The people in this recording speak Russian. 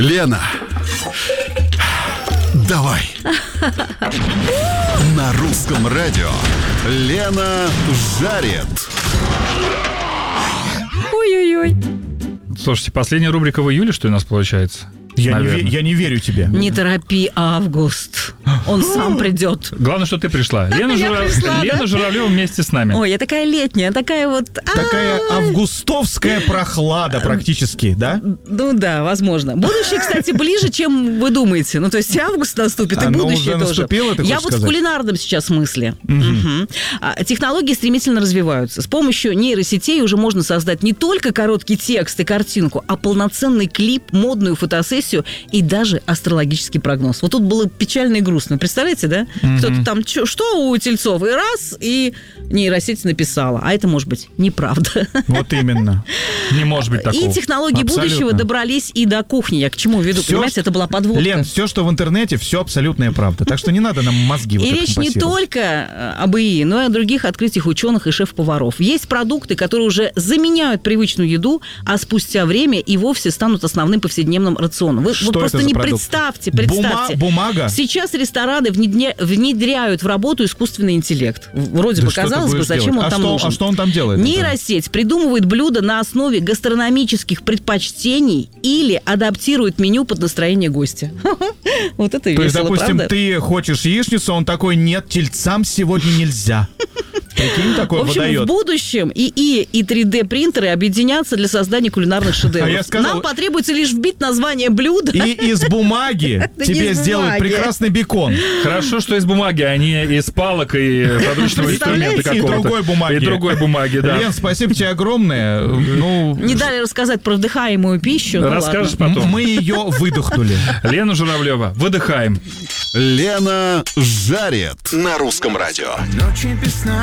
Лена, давай. На русском радио Лена жарит. Ой-ой-ой. Слушайте, последняя рубрика в июле, что ли, у нас получается? Я не верю тебе. Не торопи август. Он сам придет. Главное, что ты пришла. Лена Журавлева вместе с нами. Ой, я такая летняя, такая вот... Такая августовская прохлада практически, да? Ну да, возможно. Будущее, кстати, ближе, чем вы думаете. Ну, то есть август наступит, и Оно будущее уже тоже. наступило, ты Я хочешь вот в сказать? кулинарном сейчас смысле. Мгм. Технологии стремительно развиваются. С помощью нейросетей уже можно создать не только короткий текст и картинку, а полноценный клип, модную фотосессию и даже астрологический прогноз. Вот тут было печально и грустно. Представляете, да? Кто-то там, что у тельцов? И раз, и нейросеть написала. А это может быть неправда. Вот именно. Не может быть такого. И технологии Абсолютно. будущего добрались и до кухни. Я к чему веду? Всё, Понимаете, это была подводка. Лен, все, что в интернете, все абсолютная правда. Так что не надо нам мозги вот И это речь не компасировать. только об ИИ, но и о других открытиях ученых и шеф-поваров. Есть продукты, которые уже заменяют привычную еду, а спустя время и вовсе станут основным повседневным рационом. Вы Что просто это за не продукты? представьте. Бумага? Сейчас рестораны внедряют в работу искусственный интеллект. Вроде Да бы, что ты казалось бы, будешь зачем делать? он там нужен? А что он там делает? Нейросеть придумывает блюда на основе гастрономических предпочтений или адаптирует меню под настроение гостя. Вот это То есть, весело, допустим, правда? ты хочешь яичницу, он такой: нет, тельцам сегодня нельзя. Прикинь, такой В общем, в выдает. будущем ИИ и 3D-принтеры объединятся для создания кулинарных шедевров. А я сказал- Нам потребуется лишь вбить название блюда. И из бумаги Да не тебе из сделают бумаги. прекрасный бекон. Хорошо, что из бумаги, а не из палок и подручного инструмента Представляете? И какого-то. другой бумаги. И другой бумаги, да. Лен, спасибо тебе огромное. Ну, Не дали рассказать про вдыхаемую пищу. Ну Расскажешь ладно. потом. мы ее выдохнули. Лена Журавлева, выдыхаем. Лена жарит. На русском радио. Ночи без сна,